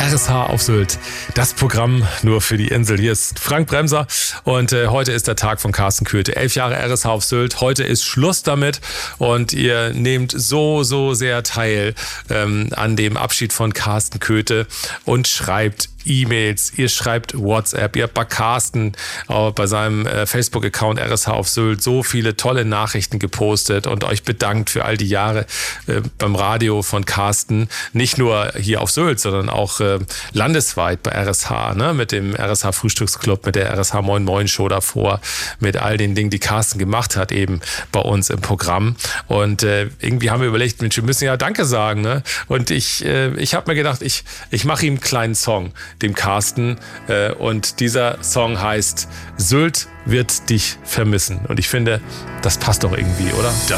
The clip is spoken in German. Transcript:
RSH auf Sylt. Das Programm nur für die Insel. Hier ist Frank Bremser und heute ist der Tag von Carsten Köthe. 11 Jahre RSH auf Sylt. Heute ist Schluss damit und ihr nehmt so sehr teil an dem Abschied von Carsten Köthe und schreibt E-Mails, ihr schreibt WhatsApp, ihr habt bei Carsten bei seinem Facebook-Account RSH auf Sylt so viele tolle Nachrichten gepostet und euch bedankt für all die Jahre beim Radio von Carsten. Nicht nur hier auf Sylt, sondern auch landesweit bei RSH, ne? Mit dem RSH Frühstücksclub, mit der RSH Moin Moin Show davor, mit all den Dingen, die Carsten gemacht hat eben bei uns im Programm. Und irgendwie haben wir überlegt, Mensch, wir müssen ja Danke sagen, ne? Und ich habe mir gedacht, ich mache ihm einen kleinen Song, dem Carsten, und dieser Song heißt Sylt wird dich vermissen. Und ich finde, das passt doch irgendwie, oder?